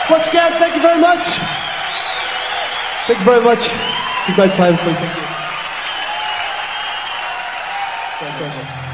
Once again, thank you very much. Thank you very much. It's a great playing for you. Thank you.